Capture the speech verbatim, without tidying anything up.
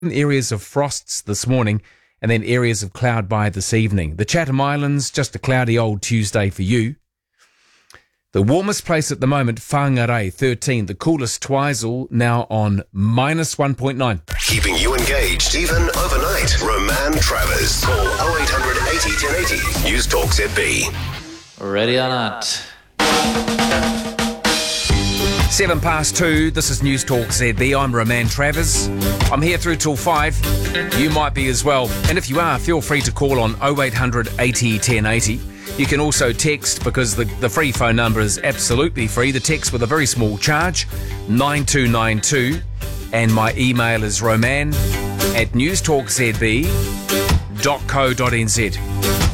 areas of frosts this morning and then areas of cloud by this evening. The Chatham Islands, just a cloudy old Tuesday for you. The warmest place at the moment, Whangarei, thirteen. The coolest, Twizel, now on minus one point nine. Keeping you engaged even overnight. Roman Travers. Call oh eight hundred eighty ten eighty. News Talk Z B. Ready or not. Seven past two, this is News Talk Z B. I'm Roman Travers. I'm here through till five. You might be as well. And if you are, feel free to call on oh eight hundred eighty ten eighty. You can also text because the, the free phone number is absolutely free. The text with a very small charge, nine two nine two. And my email is roman at newstalkzb dot co dot nz.